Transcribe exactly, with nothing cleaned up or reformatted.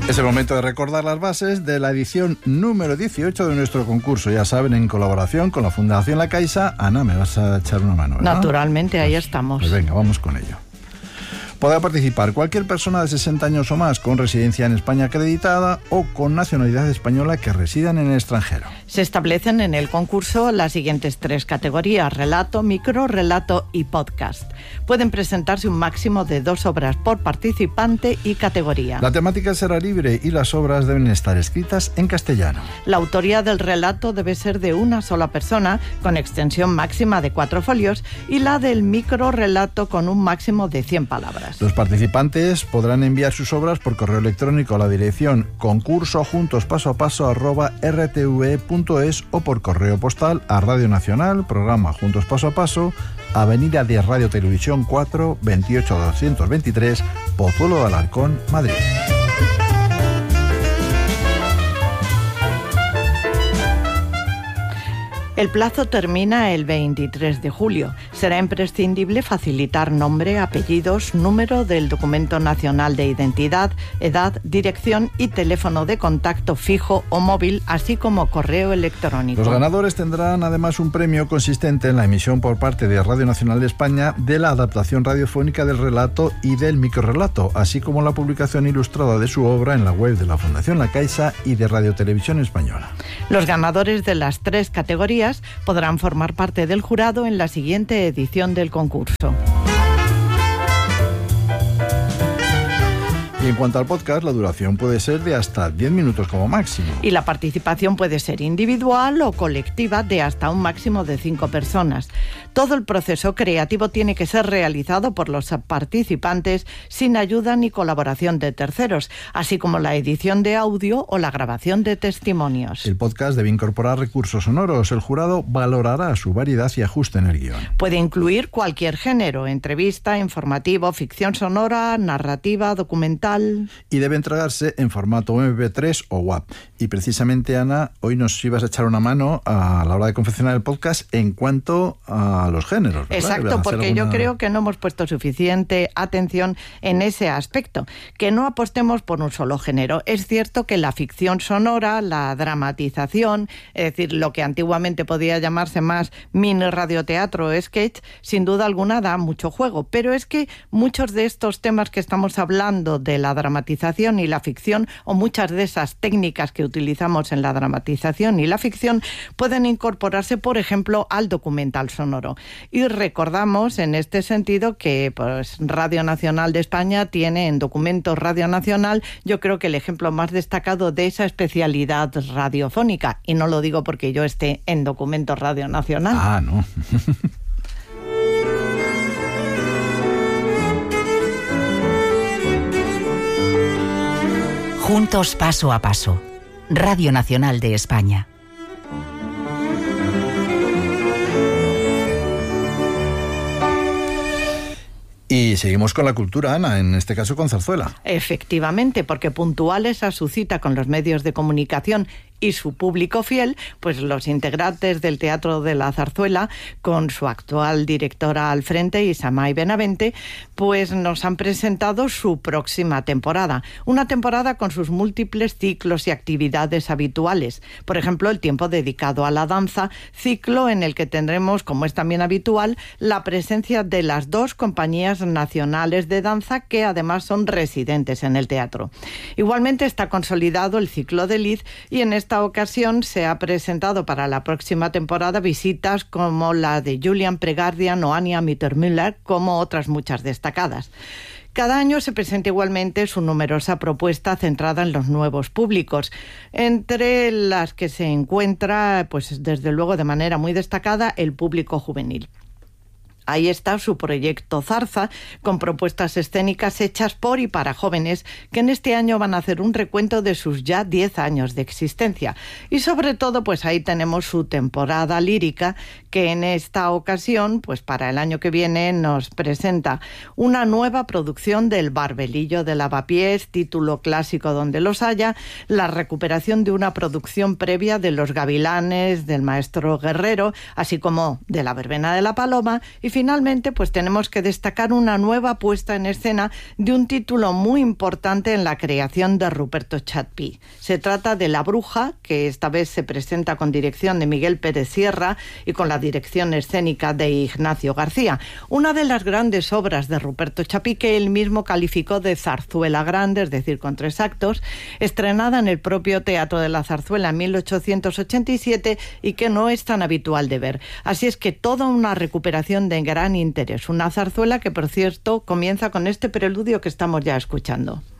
Es el momento de recordar las bases de la edición número dieciocho de nuestro concurso. Ya saben, en colaboración con la Fundación La Caixa. Ana, me vas a echar una mano, ¿verdad? Naturalmente, ahí pues, estamos. Pues venga, vamos con ello. Podrá participar cualquier persona de sesenta años o más con residencia en España acreditada o con nacionalidad española que residan en el extranjero. Se establecen en el concurso las siguientes tres categorías: relato, micro, relato y podcast. Pueden presentarse un máximo de dos obras por participante y categoría. La temática será libre y las obras deben estar escritas en castellano. La autoría del relato debe ser de una sola persona, con extensión máxima de cuatro folios, y la del micro relato con un máximo de cien palabras. Los participantes podrán enviar sus obras por correo electrónico a la dirección concurso juntos paso a paso arroba r t v punto es o por correo postal a Radio Nacional, programa Juntos Paso a Paso, Avenida de Radio Televisión cuatro, veintiocho doscientos veintitrés, Pozuelo de Alarcón, Madrid. El plazo termina el veintitrés de julio. Será imprescindible facilitar nombre, apellidos, número del documento nacional de identidad, edad, dirección y teléfono de contacto fijo o móvil, así como correo electrónico. Los ganadores tendrán además un premio consistente en la emisión por parte de Radio Nacional de España de la adaptación radiofónica del relato y del microrrelato, así como la publicación ilustrada de su obra en la web de la Fundación La Caixa y de Radio Televisión Española. Los ganadores de las tres categorías podrán formar parte del jurado en la siguiente edición del concurso. Y en cuanto al podcast, la duración puede ser de hasta diez minutos como máximo. Y la participación puede ser individual o colectiva de hasta un máximo de cinco personas. Todo el proceso creativo tiene que ser realizado por los participantes sin ayuda ni colaboración de terceros, así como la edición de audio o la grabación de testimonios. El podcast debe incorporar recursos sonoros. El jurado valorará su variedad y ajuste en el guión. Puede incluir cualquier género: entrevista, informativo, ficción sonora, narrativa, documental. Y debe entregarse en formato eme pe tres o W A V. Y precisamente, Ana, hoy nos ibas a echar una mano a la hora de confeccionar el podcast en cuanto a los géneros, ¿verdad? Exacto, porque alguna... yo creo que no hemos puesto suficiente atención en ese aspecto, que no apostemos por un solo género. Es cierto que la ficción sonora, la dramatización, es decir, lo que antiguamente podía llamarse más mini radioteatro o sketch, sin duda alguna da mucho juego, pero es que muchos de estos temas que estamos hablando de la dramatización y la ficción, o muchas de esas técnicas que utilizamos en la dramatización y la ficción, pueden incorporarse, por ejemplo, al documental sonoro. Y recordamos en este sentido que pues, Radio Nacional de España tiene en Documentos Radio Nacional, yo creo que el ejemplo más destacado de esa especialidad radiofónica, y no lo digo porque yo esté en Documentos Radio Nacional. Ah, no. Juntos paso a paso. Radio Nacional de España. Y seguimos con la cultura, Ana, en este caso con zarzuela. Efectivamente, porque puntuales a su cita con los medios de comunicación y su público fiel, pues los integrantes del Teatro de la Zarzuela, con su actual directora al frente, Isamay Benavente, pues nos han presentado su próxima temporada. Una temporada con sus múltiples ciclos y actividades habituales. Por ejemplo, el tiempo dedicado a la danza, ciclo en el que tendremos, como es también habitual, la presencia de las dos compañías nacionales de danza que además son residentes en el teatro. Igualmente está consolidado el ciclo de Liz y en esta ocasión se ha presentado para la próxima temporada visitas como la de Julian Pregardian o Anja Mittermüller, como otras muchas destacadas. Cada año se presenta igualmente su numerosa propuesta centrada en los nuevos públicos, entre las que se encuentra, pues desde luego de manera muy destacada, el público juvenil. Ahí está su proyecto Zarza, con propuestas escénicas hechas por y para jóvenes que en este año van a hacer un recuento de sus ya diez años de existencia. Y sobre todo, pues ahí tenemos su temporada lírica, que en esta ocasión, pues para el año que viene, nos presenta una nueva producción del Barbelillo de Lavapiés, título clásico donde los haya, la recuperación de una producción previa de Los Gavilanes, del maestro Guerrero, así como de La Verbena de la Paloma, y finalmente pues tenemos que destacar una nueva puesta en escena de un título muy importante en la creación de Ruperto Chatpi. Se trata de La Bruja, que esta vez se presenta con dirección de Miguel Pérez Sierra y con la dirección escénica de Ignacio García, una de las grandes obras de Ruperto Chatpi que él mismo calificó de zarzuela grande, es decir, con tres actos, estrenada en el propio Teatro de la Zarzuela en mil ochocientos ochenta y siete y que no es tan habitual de ver. Así es que toda una recuperación de gran interés, una zarzuela que, por cierto, comienza con este preludio que estamos ya escuchando.